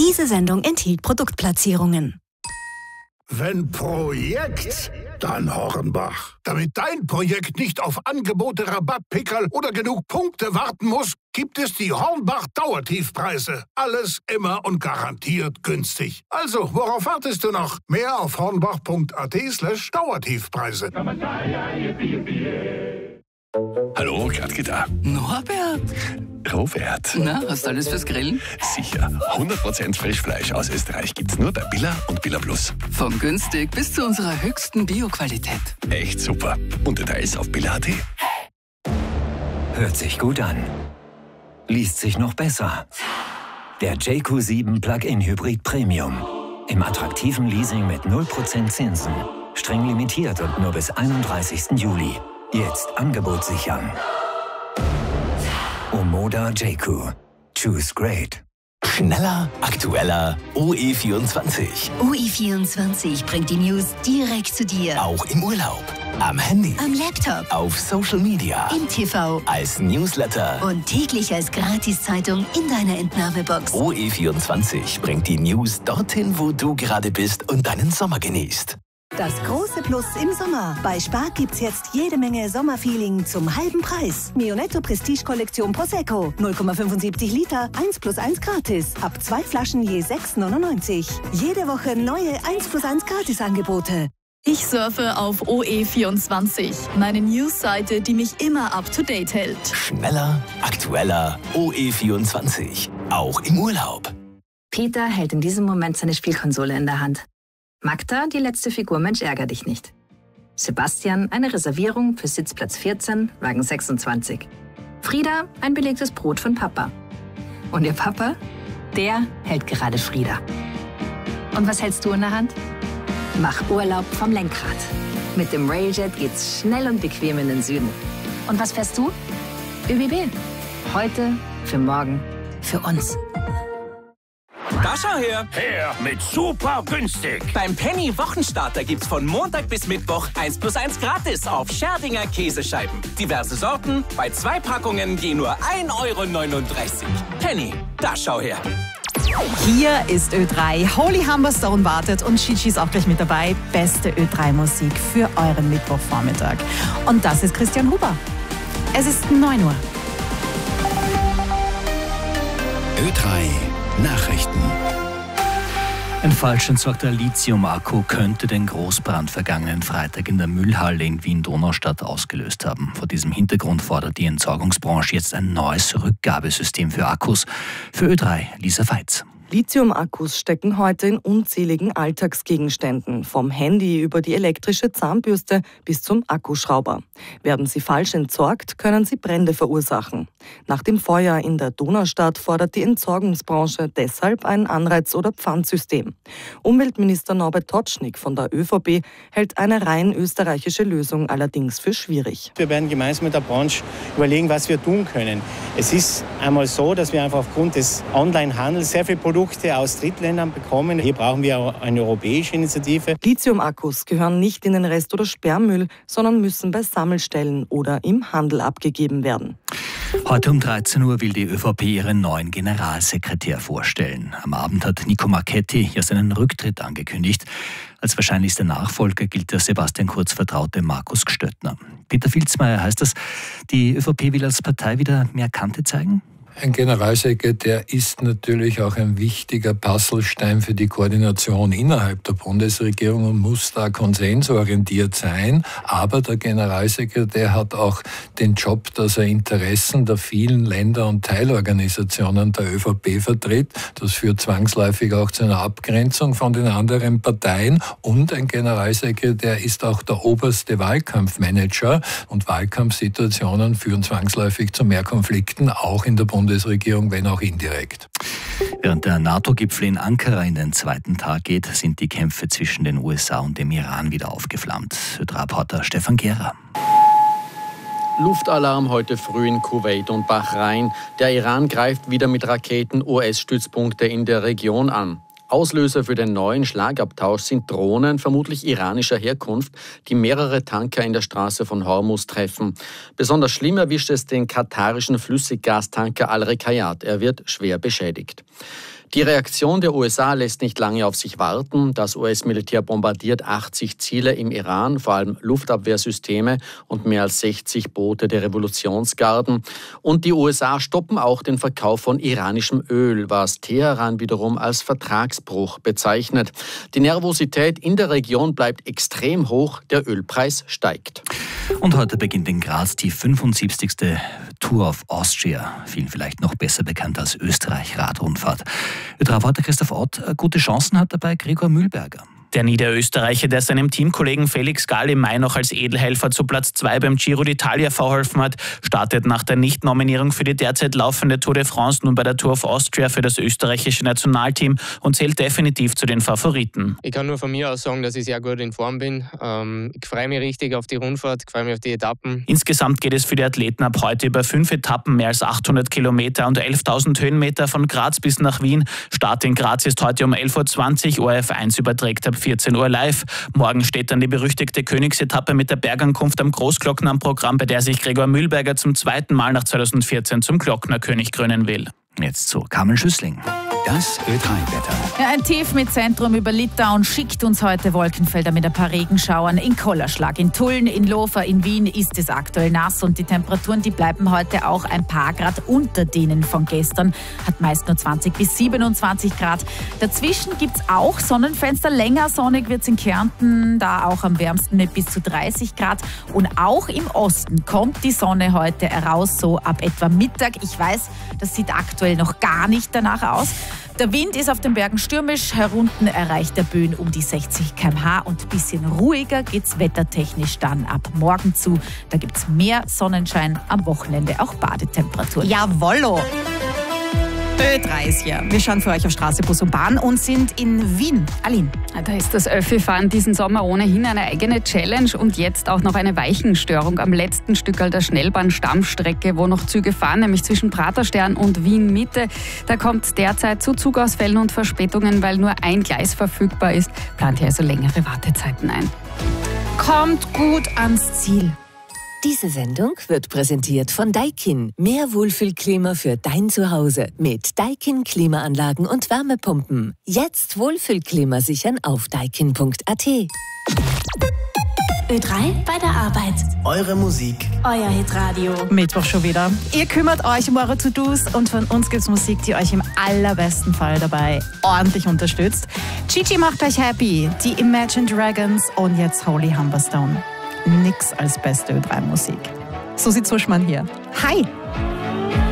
Diese Sendung enthielt Produktplatzierungen. Wenn Projekt, dann Hornbach. Damit dein Projekt nicht auf Angebote, Rabattpickerl oder genug Punkte warten muss, gibt es die Hornbach Dauertiefpreise. Alles immer und garantiert günstig. Also, worauf wartest du noch? Mehr auf hornbach.at/Dauertiefpreise. Hallo, Gradke da. Norbert? Robert. Na, hast du alles fürs Grillen? Sicher. 100% Frischfleisch aus Österreich gibt's nur bei Billa und Billa Plus. Von günstig bis zu unserer höchsten Bio-Qualität. Echt super. Und Details auf billa.at. Hört sich gut an. Liest sich noch besser. Der JQ7 Plug-in Hybrid Premium. Im attraktiven Leasing mit 0% Zinsen. Streng limitiert und nur bis 31. Juli. Jetzt Angebot sichern. Omoda JQ. Choose great. Schneller, aktueller, OE24. OE24 bringt die News direkt zu dir. Auch im Urlaub, am Handy, Am Laptop, auf Social Media, im TV als Newsletter. und täglich als Gratiszeitung in deiner Entnahmebox. OE24 bringt die News dorthin, wo du gerade bist und deinen Sommer genießt. Das große Plus im Sommer. Bei Spar gibt's jetzt jede Menge Sommerfeeling zum halben Preis. Mionetto Prestige Kollektion Prosecco. 0,75 Liter, 1+1 gratis. Ab 2 Flaschen je 6,99. Jede Woche neue 1+1 Gratisangebote. Ich surfe auf OE24, meine News-Seite, die mich immer up-to-date hält. Schneller, aktueller, OE24. Auch im Urlaub. Peter hält in diesem Moment seine Spielkonsole in der Hand. Magda, die letzte Figur Mensch ärger dich nicht. Sebastian, eine Reservierung für Sitzplatz 14, Wagen 26. Frieda, ein belegtes Brot von Papa. Und ihr Papa? Der hält gerade Frieda. Und was hältst du in der Hand? Mach Urlaub vom Lenkrad. Mit dem Railjet geht's schnell und bequem in den Süden. Und was fährst du? ÖBB. Heute, für morgen, für uns. Da schau her! Her mit super günstig. Beim Penny Wochenstarter gibt's von Montag bis Mittwoch 1+1 gratis auf Scherdinger Käsescheiben. Diverse Sorten, bei 2 Packungen je nur 1,39 €. Penny, da schau her! Hier ist Ö3. Holy Humberstone wartet und Chichi ist auch gleich mit dabei. Beste Ö3-Musik für euren Mittwochvormittag. Und das ist Christian Huber. Es ist 9 Uhr. Ö3 Nachrichten. Ein falsch entsorgter Lithium-Akku könnte den Großbrand vergangenen Freitag in der Müllhalle in Wien-Donaustadt ausgelöst haben. Vor diesem Hintergrund fordert die Entsorgungsbranche jetzt ein neues Rückgabesystem für Akkus. Für Ö3, Lisa Veitz. Lithium-Akkus stecken heute in unzähligen Alltagsgegenständen, vom Handy über die elektrische Zahnbürste bis zum Akkuschrauber. Werden sie falsch entsorgt, können sie Brände verursachen. Nach dem Feuer in der Donaustadt fordert die Entsorgungsbranche deshalb ein Anreiz- oder Pfandsystem. Umweltminister Norbert Totschnig von der ÖVP hält eine rein österreichische Lösung allerdings für schwierig. Wir werden gemeinsam mit der Branche überlegen, was wir tun können. Es ist einmal so, dass wir einfach aufgrund des Onlinehandels sehr viele Produkte aus Drittländern bekommen. Hier brauchen wir eine europäische Initiative. Lithium-Akkus gehören nicht in den Rest- oder Sperrmüll, sondern müssen bei Sammelstellen oder im Handel abgegeben werden. Heute um 13 Uhr will die ÖVP ihren neuen Generalsekretär vorstellen. Am Abend hat Nico Marchetti ja seinen Rücktritt angekündigt. Als wahrscheinlichster Nachfolger gilt der Sebastian Kurz vertraute Markus Gstöttner. Peter Filzmeier, heißt das, die ÖVP will als Partei wieder mehr Kante zeigen? Ein Generalsekretär ist natürlich auch ein wichtiger Puzzlestein für die Koordination innerhalb der Bundesregierung und muss da konsensorientiert sein. Aber der Generalsekretär hat auch den Job, dass er Interessen der vielen Länder und Teilorganisationen der ÖVP vertritt. Das führt zwangsläufig auch zu einer Abgrenzung von den anderen Parteien. Und ein Generalsekretär ist auch der oberste Wahlkampfmanager. Und Wahlkampfsituationen führen zwangsläufig zu mehr Konflikten, auch in der Bundesregierung, wenn auch indirekt. Während der NATO-Gipfel in Ankara in den zweiten Tag geht, sind die Kämpfe zwischen den USA und dem Iran wieder aufgeflammt. Reporter Stefan Gehrer. Luftalarm heute früh in Kuwait und Bahrain. Der Iran greift wieder mit Raketen US-Stützpunkte in der Region an. Auslöser für den neuen Schlagabtausch sind Drohnen, vermutlich iranischer Herkunft, die mehrere Tanker in der Straße von Hormuz treffen. Besonders schlimm erwischt es den katarischen Flüssiggastanker Al-Rekayat. Er wird schwer beschädigt. Die Reaktion der USA lässt nicht lange auf sich warten. Das US-Militär bombardiert 80 Ziele im Iran, vor allem Luftabwehrsysteme und mehr als 60 Boote der Revolutionsgarden. Und die USA stoppen auch den Verkauf von iranischem Öl, was Teheran wiederum als Vertragsbruch bezeichnet. Die Nervosität in der Region bleibt extrem hoch, der Ölpreis steigt. Und heute beginnt in Graz die 75. Tour of Austria, vielen vielleicht noch besser bekannt als Österreich-Radrundfahrt. Ö3-Reporter Christoph Ott, gute Chancen hat dabei Gregor Mühlberger. Der Niederösterreicher, der seinem Teamkollegen Felix Gall im Mai noch als Edelhelfer zu Platz 2 beim Giro d'Italia verholfen hat, startet nach der Nichtnominierung für die derzeit laufende Tour de France nun bei der Tour of Austria für das österreichische Nationalteam und zählt definitiv zu den Favoriten. Ich kann nur von mir aus sagen, dass ich sehr gut in Form bin. Ich freue mich richtig auf die Rundfahrt, ich freue mich auf die Etappen. Insgesamt geht es für die Athleten ab heute über 5 Etappen, mehr als 800 Kilometer und 11.000 Höhenmeter von Graz bis nach Wien. Start in Graz ist heute um 11.20 Uhr, ORF1 überträgt ab 14 Uhr live. Morgen steht dann die berüchtigte Königsetappe mit der Bergankunft am Großglockner am Programm, bei der sich Gregor Mühlberger zum zweiten Mal nach 2014 zum Glocknerkönig krönen will. Jetzt zu Carmen Schüssling. Das Ö3-Wetter. Ja, ein Tief mit Zentrum über Litauen schickt uns heute Wolkenfelder mit ein paar Regenschauern. In Kollerschlag, in Tulln, in Lofer, in Wien ist es aktuell nass und die Temperaturen, die bleiben heute auch ein paar Grad unter denen von gestern. Hat meist nur 20 bis 27 Grad. Dazwischen gibt es auch Sonnenfenster. Länger sonnig wird es in Kärnten, da auch am wärmsten mit bis zu 30 Grad. Und auch im Osten kommt die Sonne heute heraus, so ab etwa Mittag. Ich weiß, das sieht aktuell noch gar nicht danach aus. Der Wind ist auf den Bergen stürmisch, herunten erreicht der Böen um die 60 km/h und ein bisschen ruhiger geht's wettertechnisch dann ab morgen zu. Da gibt's mehr Sonnenschein, am Wochenende auch Badetemperaturen. Jawollo! Ö3 ist hier. Wir schauen für euch auf Straße, Bus und Bahn und sind in Wien. Aline. Da ist das Öffi-Fahren diesen Sommer ohnehin eine eigene Challenge und jetzt auch noch eine Weichenstörung am letzten Stückerl der Schnellbahn-Stammstrecke, wo noch Züge fahren, nämlich zwischen Praterstern und Wien-Mitte. Da kommt es derzeit zu Zugausfällen und Verspätungen, weil nur ein Gleis verfügbar ist. Plant hier also längere Wartezeiten ein. Kommt gut ans Ziel. Diese Sendung wird präsentiert von Daikin. Mehr Wohlfühlklima für dein Zuhause mit Daikin Klimaanlagen und Wärmepumpen. Jetzt Wohlfühlklima sichern auf daikin.at. Ö3 bei der Arbeit. Eure Musik. Euer Hitradio. Mittwoch schon wieder. Ihr kümmert euch um eure To-Dos und von uns gibt's Musik, die euch im allerbesten Fall dabei ordentlich unterstützt. Gigi macht euch happy, die Imagine Dragons und jetzt Holy Humberstone. Nix als beste Ö3-Musik. Susi Zuschmann hier. Hi!